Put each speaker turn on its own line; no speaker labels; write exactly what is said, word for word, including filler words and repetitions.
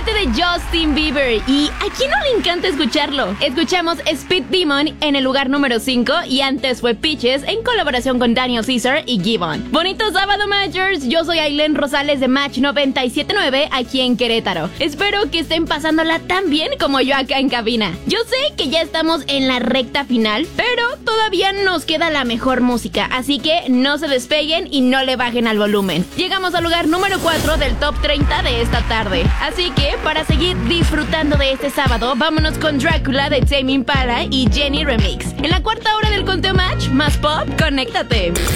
rolete de Justin Bieber. ¿Y a quién no le encanta escucharlo? Escuchamos Speed Demon en el lugar número cinco y antes fue Peaches en colaboración con Daniel Caesar y Gibbon. Bonito sábado, Matchers. Yo soy Ailén Rosales de Match noventa y siete punto nueve aquí en Querétaro. Espero que estén pasándola tan bien como yo acá en cabina. Yo sé que ya estamos en la recta final, pero todavía nos queda la mejor música, así que no se despeguen y no le bajen al volumen. Llegamos al lugar número cuatro del top treinta de esta tarde, así que para seguir disfrutando de este sábado, vámonos con Drácula de Tame Impala y Jenny Remix. En la cuarta hora del Conteo Match, más pop, conéctate.